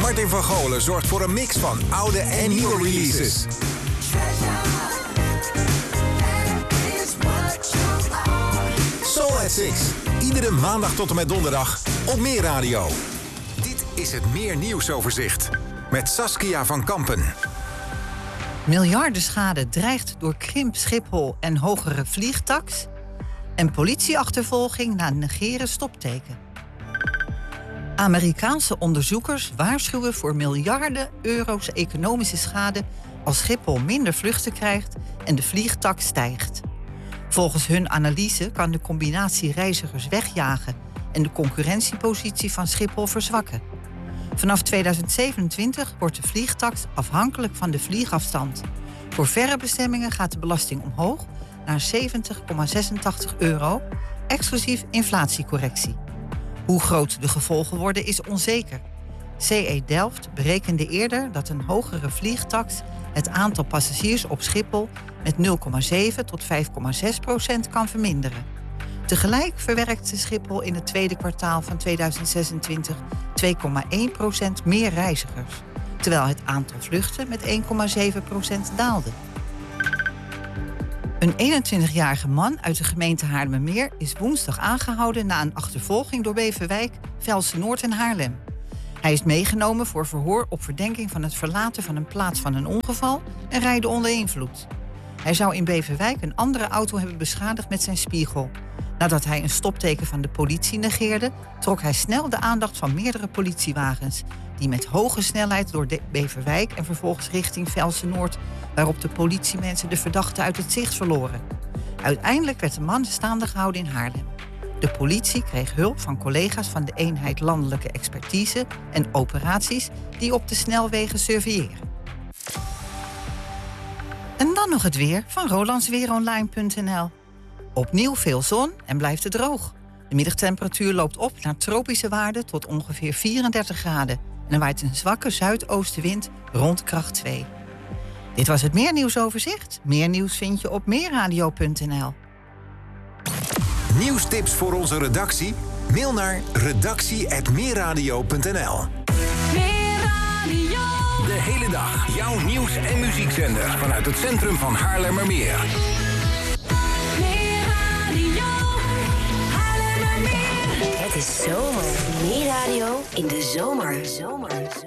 Martin van Golen zorgt voor een mix van oude en nieuwe releases. Soul at 6. Iedere maandag tot en met donderdag op Meer Radio. Dit is het Meer Nieuwsoverzicht met Saskia van Kampen. Miljardenschade dreigt door krimp Schiphol en hogere vliegtaks. En politieachtervolging na negeren stopteken. Amerikaanse onderzoekers waarschuwen voor miljarden euro's economische schade als Schiphol minder vluchten krijgt en de vliegtaks stijgt. Volgens hun analyse kan de combinatie reizigers wegjagen en de concurrentiepositie van Schiphol verzwakken. Vanaf 2027 wordt de vliegtaks afhankelijk van de vliegafstand. Voor verre bestemmingen gaat de belasting omhoog naar €70,86, exclusief inflatiecorrectie. Hoe groot de gevolgen worden is onzeker. CE Delft berekende eerder dat een hogere vliegtaks het aantal passagiers op Schiphol met 0,7 tot 5,6% kan verminderen. Tegelijk verwerkte Schiphol in het tweede kwartaal van 2026 2,1% meer reizigers, terwijl het aantal vluchten met 1,7% daalde. Een 21-jarige man uit de gemeente Haarlemmermeer is woensdag aangehouden na een achtervolging door Beverwijk, Velsen-Noord en Haarlem. Hij is meegenomen voor verhoor op verdenking van het verlaten van een plaats van een ongeval en rijden onder invloed. Hij zou in Beverwijk een andere auto hebben beschadigd met zijn spiegel. Nadat hij een stopteken van de politie negeerde, trok hij snel de aandacht van meerdere politiewagens die met hoge snelheid door Beverwijk en vervolgens richting Velsen-Noord, waarop de politiemensen de verdachte uit het zicht verloren. Uiteindelijk werd de man staande gehouden in Haarlem. De politie kreeg hulp van collega's van de eenheid Landelijke Expertise en Operaties die op de snelwegen surveilleren. En dan nog het weer van rolandsweeronline.nl. Opnieuw veel zon en blijft het droog. De middagtemperatuur loopt op naar tropische waarden tot ongeveer 34 graden. En er waait een zwakke zuidoostenwind rond kracht 2. Dit was het Meer Nieuwsoverzicht. Meer nieuws vind je op meerradio.nl. Nieuwstips voor onze redactie? Mail naar redactie@meerradio.nl. De hele dag jouw nieuws- en muziekzender vanuit het centrum van Haarlemmermeer. Het is zomer. Meer radio in de zomer.